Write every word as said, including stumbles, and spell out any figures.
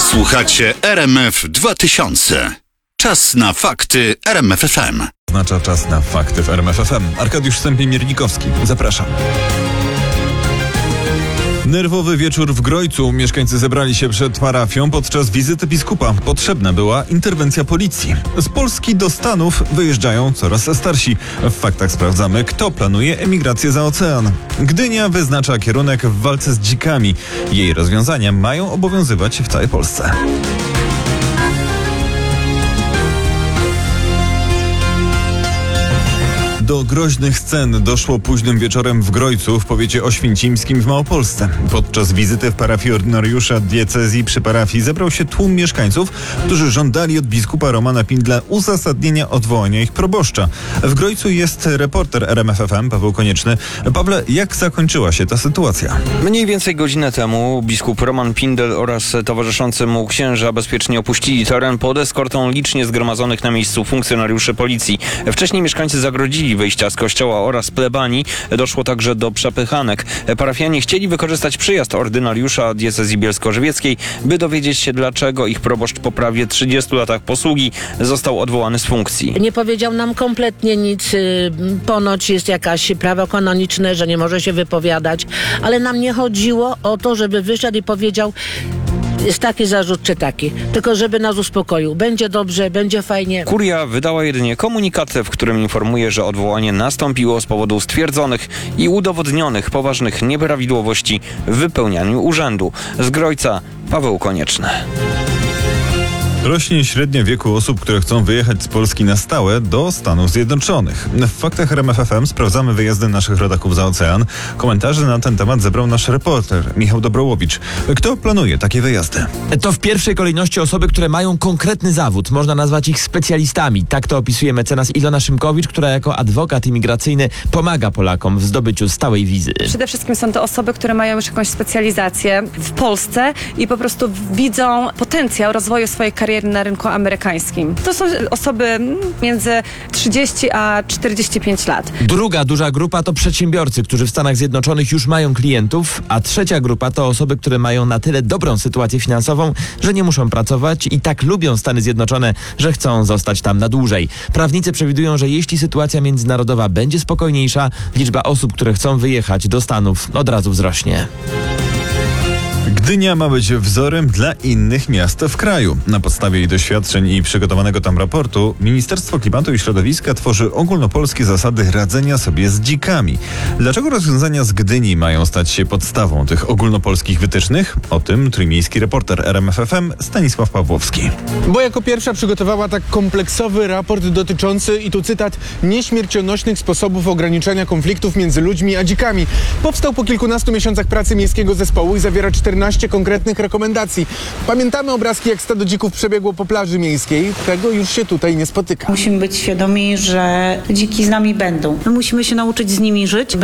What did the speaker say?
Słuchacie R M F dwa tysiące. Czas na fakty R M F F M. Oznacza czas na fakty w R M F F M. Arkadiusz Stępień-Miernikowski. Zapraszam. Nerwowy wieczór w Grojcu. Mieszkańcy zebrali się przed parafią podczas wizyty biskupa. Potrzebna była interwencja policji. Z Polski do Stanów wyjeżdżają coraz starsi. W faktach sprawdzamy, kto planuje emigrację za ocean. Gdynia wyznacza kierunek w walce z dzikami. Jej rozwiązania mają obowiązywać w całej Polsce. Do groźnych scen doszło późnym wieczorem w Grojcu w powiecie oświęcimskim w Małopolsce. Podczas wizyty w parafii ordynariusza diecezji przy parafii zebrał się tłum mieszkańców, którzy żądali od biskupa Romana Pindla uzasadnienia odwołania ich proboszcza. W Grojcu jest reporter R M F F M Paweł Konieczny. Pawle, jak zakończyła się ta sytuacja? Mniej więcej godzinę temu biskup Roman Pindel oraz towarzyszący mu księża bezpiecznie opuścili teren pod eskortą licznie zgromadzonych na miejscu funkcjonariuszy policji. Wcześniej mieszkańcy zagrodzili wyjścia z kościoła oraz plebanii. Doszło także do przepychanek. Parafianie chcieli wykorzystać przyjazd ordynariusza diecezji bielsko-żywieckiej, by dowiedzieć się, dlaczego ich proboszcz po prawie trzydziestu latach posługi został odwołany z funkcji. Nie powiedział nam kompletnie nic. Ponoć jest jakaś prawo kanoniczne, że nie może się wypowiadać, ale nam nie chodziło o to, żeby wyszedł i powiedział: jest taki zarzut czy taki, tylko żeby nas uspokoił. Będzie dobrze, będzie fajnie. Kuria wydała jedynie komunikat, w którym informuje, że odwołanie nastąpiło z powodu stwierdzonych i udowodnionych poważnych nieprawidłowości w wypełnianiu urzędu. Z Grojca Paweł Konieczny. Rośnie średnia wieku osób, które chcą wyjechać z Polski na stałe do Stanów Zjednoczonych. W faktach R M F F M sprawdzamy wyjazdy naszych rodaków za ocean. Komentarze na ten temat zebrał nasz reporter Michał Dobrołowicz. Kto planuje takie wyjazdy? To w pierwszej kolejności osoby, które mają konkretny zawód. Można nazwać ich specjalistami. Tak to opisuje mecenas Ilona Szymkowicz, która jako adwokat imigracyjny pomaga Polakom w zdobyciu stałej wizy. Przede wszystkim są to osoby, które mają już jakąś specjalizację w Polsce i po prostu widzą potencjał rozwoju swojej kariery na rynku amerykańskim. To są osoby między trzydzieści a czterdzieści pięć lat. Druga duża grupa to przedsiębiorcy, którzy w Stanach Zjednoczonych już mają klientów, a trzecia grupa to osoby, które mają na tyle dobrą sytuację finansową, że nie muszą pracować i tak lubią Stany Zjednoczone, że chcą zostać tam na dłużej. Prawnicy przewidują, że jeśli sytuacja międzynarodowa będzie spokojniejsza, liczba osób, które chcą wyjechać do Stanów, od razu wzrośnie. Gdynia ma być wzorem dla innych miast w kraju. Na podstawie jej doświadczeń i przygotowanego tam raportu Ministerstwo Klimatu i Środowiska tworzy ogólnopolskie zasady radzenia sobie z dzikami. Dlaczego rozwiązania z Gdyni mają stać się podstawą tych ogólnopolskich wytycznych? O tym trójmiejski reporter R M F F M Stanisław Pawłowski. Bo jako pierwsza przygotowała tak kompleksowy raport dotyczący, i tu cytat, nieśmiercionośnych sposobów ograniczania konfliktów między ludźmi a dzikami. Powstał po kilkunastu miesiącach pracy miejskiego zespołu i zawiera czternaście konkretnych rekomendacji. Pamiętamy obrazki, jak stado dzików przebiegło po plaży miejskiej. Tego już się tutaj nie spotyka. Musimy być świadomi, że dziki z nami będą. My musimy się nauczyć z nimi żyć.